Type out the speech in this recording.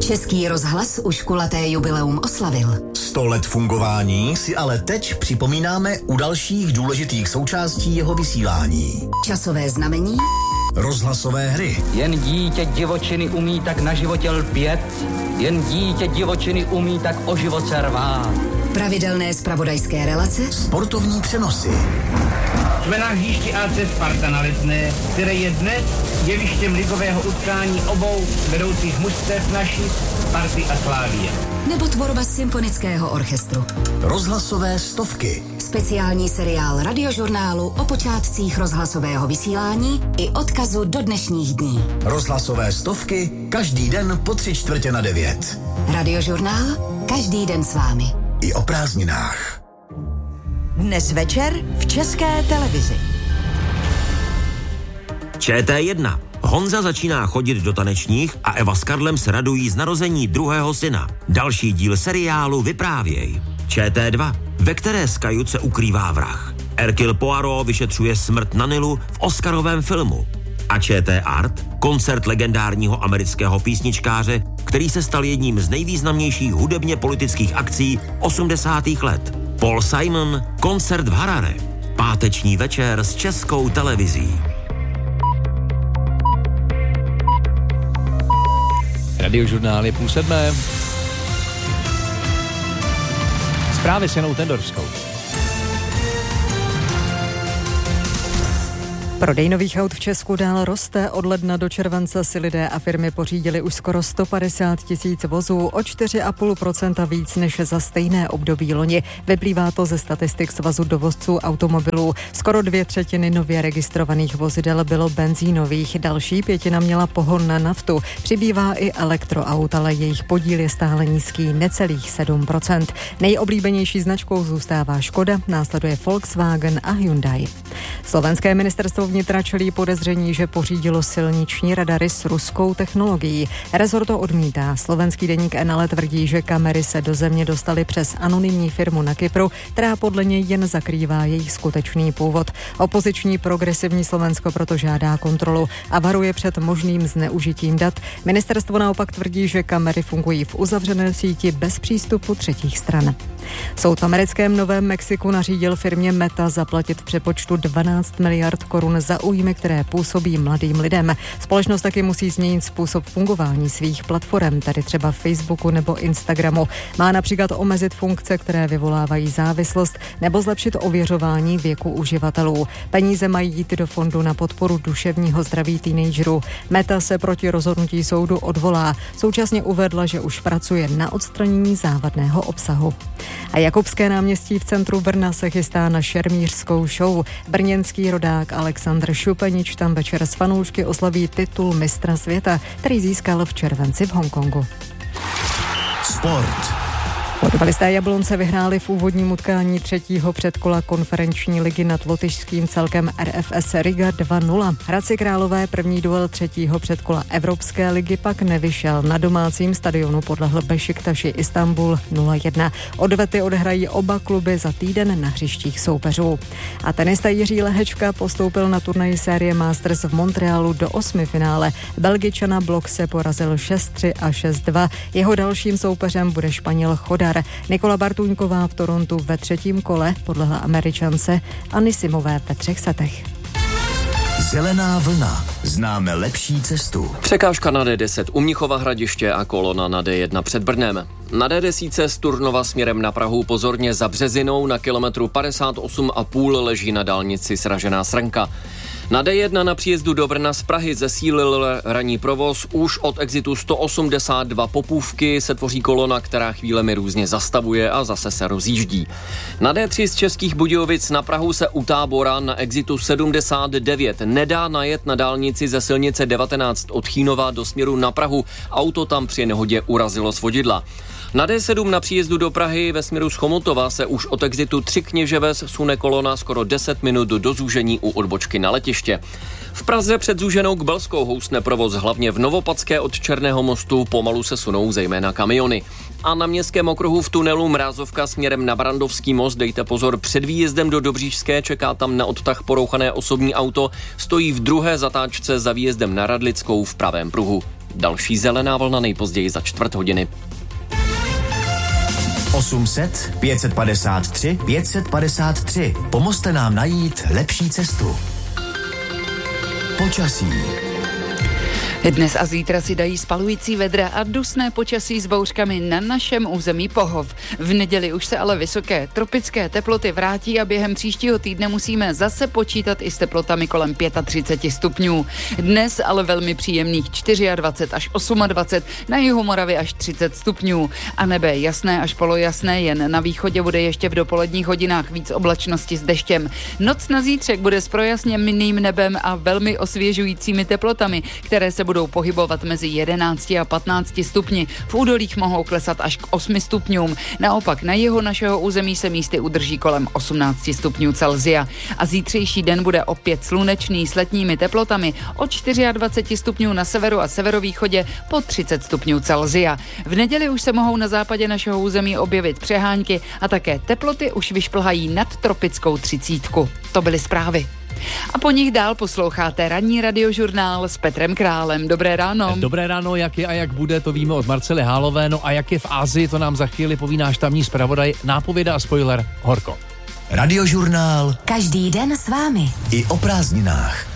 Český rozhlas už kulaté jubileum oslavil. 100 let fungování si ale teď připomínáme u dalších důležitých součástí jeho vysílání. Časové znamení, rozhlasové hry. Jen dítě divočiny umí tak na životě lpět, jen dítě divočiny umí tak o život se rvát. Pravidelné zpravodajské relace, sportovní přenosy. Jsme na hřišti AC Sparta na Letné, které je dnes jevištěm ligového utkání obou vedoucích mužstev naší Sparty a Slávie. Nebo tvorba symfonického orchestru. Rozhlasové stovky. Speciální seriál radiožurnálu o počátcích rozhlasového vysílání i odkazu do dnešních dní. Rozhlasové stovky každý den po 8:45. Radiožurnál každý den s vámi. I o prázdninách. Dnes večer v České televizi. ČT1. Honza začíná chodit do tanečních a Eva s Karlem se radují z narození druhého syna. Další díl seriálu Vyprávěj. ČT2. Ve které z kajut se ukrývá vrah. Hercule Poirot vyšetřuje smrt na Nilu v Oscarovém filmu. A ČT Art. Koncert legendárního amerického písničkáře, který se stal jedním z nejvýznamnějších hudebně politických akcí 80. let. Paul Simon, koncert v Harare. Páteční večer s Českou televizí. Radiožurnál je 6:30. Zprávy s Janou Tendorskou. Prodej nových aut v Česku dál roste. Od ledna do července si lidé a firmy pořídili už skoro 150 000 vozů, o 4,5% víc než za stejné období loni. Vyplývá to ze statistik Svazu dovozců automobilů. Skoro 2/3 nově registrovaných vozidel bylo benzínových, další 1/5 měla pohon na naftu. Přibývá i elektroaut, ale jejich podíl je stále nízký, necelých 7%. Nejoblíbenější značkou zůstává Škoda, následuje Volkswagen a Hyundai. Slovenské ministerstvo vnitra čelí podezření, že pořídilo silniční radary s ruskou technologií. Rezort to odmítá. Slovenský deník NL tvrdí, že kamery se do země dostaly přes anonymní firmu na Kypru, která podle něj jen zakrývá jejich skutečný původ. Opoziční Progresivní Slovensko proto žádá kontrolu a varuje před možným zneužitím dat. Ministerstvo naopak tvrdí, že kamery fungují v uzavřené síti bez přístupu třetích stran. Soud v americkém Novém Mexiku nařídil firmě Meta zaplatit v přepočtu 12 miliard korun za újmy, které působí mladým lidem. Společnost taky musí změnit způsob fungování svých platform, tedy třeba Facebooku nebo Instagramu. Má například omezit funkce, které vyvolávají závislost, nebo zlepšit ověřování věku uživatelů. Peníze mají jít do fondu na podporu duševního zdraví teenagerů. Meta se proti rozhodnutí soudu odvolá. Současně uvedla, že už pracuje na odstranění závadného obsahu. A Jakubské náměstí v centru Brna se chystá na šermířskou show. Brněnský rodák Alexandr Šupenič tam večer s fanoušky oslaví titul mistra světa, který získal v červenci v Hongkongu. Sport. Fotbalisté Jablonce vyhráli v úvodním utkání 3. předkola konferenční ligy nad lotyšským celkem RFS Riga 2-0. Hradci Králové první duel 3. předkola Evropské ligy pak nevyšel. Na domácím stadionu podlehl Bešiktaši Istanbul 0-1. Odvety odhrají oba kluby za týden na hřištích soupeřů. A tenista Jiří Lehečka postoupil na turnaji série Masters v Montrealu do 8. finále. Belgičana Blockse porazil 6-3 a 6-2. Jeho dalším soupeřem bude Španěl Chodar. Nikola Bartuňková v Torontu ve 3. kole podlehla Američance Anisimové ve 3 setech. Zelená vlna. Známe lepší cestu. Překážka na D10 u Mnichova Hradiště a kolona na D1 před Brnem. Na D10 z Turnova směrem na Prahu pozorně za Březinou na kilometru 58,5 leží na dálnici sražená srnka. Na D1 na příjezdu do Brna z Prahy zesílil ranní provoz. Už od exitu 182 Popůvky se tvoří kolona, která chvílemi různě zastavuje a zase se rozjíždí. Na D3 z Českých Budějovic na Prahu se u Tábora na exitu 79 nedá najet na dálnici ze silnice 19 od Chínova do směru na Prahu. Auto tam při nehodě urazilo z vodidla. Na D7 na příjezdu do Prahy ve směru z Chomutova se už od exitu 3 Kněževes sune kolona skoro 10 minut do zúžení u odbočky na letiště. V Praze před zúženou k Belskou housne provoz hlavně v Novopadské od Černého mostu, pomalu se sunou zejména kamiony. A na městském okruhu v tunelu Mrázovka směrem na Brandovský most dejte pozor, před výjezdem do Dobříšské čeká tam na odtah porouchané osobní auto, stojí v druhé zatáčce za výjezdem na Radlickou v pravém pruhu. Další zelená vlna nejpozději za čtvrt hodiny. 800 553 553. Pomozte nám najít lepší cestu. Počasí. Dnes a zítra si dají spalující vedra a dusné počasí s bouřkami na našem území Pohov. V neděli už se ale vysoké tropické teploty vrátí a během příštího týdne musíme zase počítat i s teplotami kolem 35 stupňů. Dnes ale velmi příjemných 24 až 28, na jihu Moravy až 30 stupňů. A nebe jasné až polojasné, jen na východě bude ještě v dopoledních hodinách víc oblačnosti s deštěm. Noc na zítřek bude s projasně minným nebem a velmi osvěžujícími teplotami, které se budou pohybovat mezi 11 a 15 stupni. V údolích mohou klesat až k 8 stupňům. Naopak na jihu našeho území se místy udrží kolem 18 stupňů Celsia. A zítřejší den bude opět slunečný s letními teplotami od 24 stupňů na severu a severovýchodě po 30 stupňů Celsia. V neděli už se mohou na západě našeho území objevit přehánky a také teploty už vyšplhají nad tropickou 30. To byly zprávy. A po nich dál posloucháte ranní radiožurnál s Petrem Králem. Dobré ráno. Dobré ráno, jak je a jak bude, to víme od Marcely Hálové. No a jak je v Asii, to nám za chvíli poví náš tamní zpravodaj, nápověda a spoiler Horko. Radiožurnál. Každý den s vámi. I o prázdninách.